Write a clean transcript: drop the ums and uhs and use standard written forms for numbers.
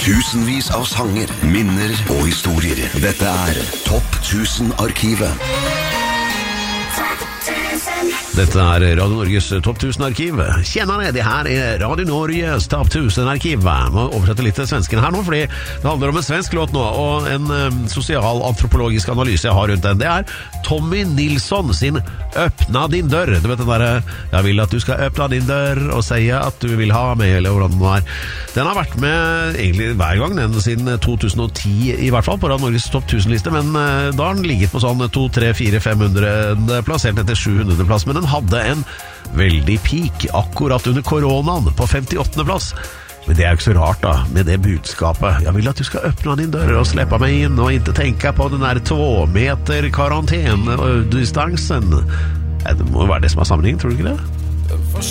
Tusenvis av sanger, minner og historier. Dette Topp 1000-arkivet. Dette Radio Norges Topp 1000-arkiv. Tjenere, det her Radio Norges Topp 1000-arkiv. Må oversette litt til svensken her nå, fordi det handler om en svensk låt nå, og en sosial-antropologisk analyse jeg har rundt den. Det Tommy Nilsson sin Öppna din dør. Du vet den der, jeg vil at du skal øppna din dør og si at du vil ha meg, eller hvordan den var. Den har vært med egentlig hver gang, den siden 2010 i hvert fall, på Radio Norges Topp 1000-liste, men da har den ligget på sånn 2, 3, 4, 500 plass, helt etter 700 plass, men den hadde en veldig peak akkurat under koronaen på 58. plass. Men det jo ikke så rart da, med det budskapet. Jeg vil at du skal öppna din dør og släppa meg inn, og ikke tenke på den der 2 meter karantene-distansen. Det må jo være det som sammenheng, tror du ikke det?